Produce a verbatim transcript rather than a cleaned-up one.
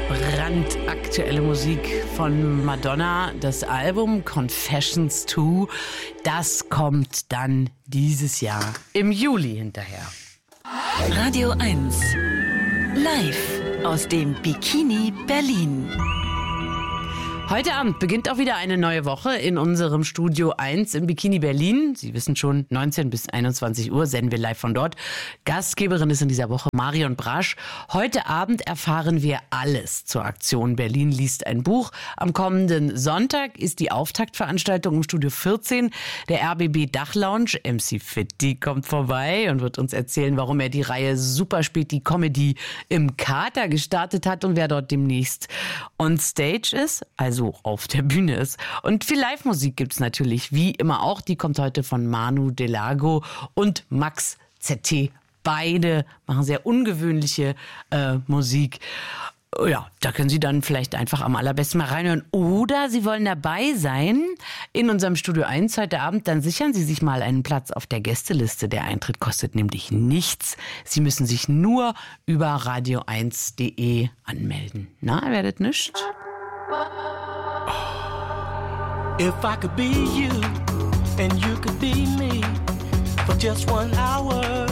Brandaktuelle Musik von Madonna. Das Album Confessions zwei, das kommt dann dieses Jahr im Juli hinterher. Radio eins live aus dem Bikini Berlin. Heute Abend beginnt auch wieder eine neue Woche in unserem Studio eins im Bikini Berlin. Sie wissen schon, neunzehn bis einundzwanzig Uhr senden wir live von dort. Gastgeberin ist in dieser Woche Marion Brasch. Heute Abend erfahren wir alles zur Aktion Berlin liest ein Buch. Am kommenden Sonntag ist die Auftaktveranstaltung im Studio vierzehn. Der R B B Dachlounge. M C Fitti kommt vorbei und wird uns erzählen, warum er die Reihe Super spät die Comedy im Kater gestartet hat und wer dort demnächst on stage ist. Also auf der Bühne ist. Und viel Live-Musik gibt es natürlich, wie immer auch. Die kommt heute von Manu Delago und Max Z T. Beide machen sehr ungewöhnliche äh, Musik. Ja, da können Sie dann vielleicht einfach am allerbesten mal reinhören. Oder Sie wollen dabei sein in unserem Studio eins heute Abend. Dann sichern Sie sich mal einen Platz auf der Gästeliste. Der Eintritt kostet nämlich nichts. Sie müssen sich nur über radio eins punkt de anmelden. Na, werdet nicht? If I could be you and you could be me for just one hour,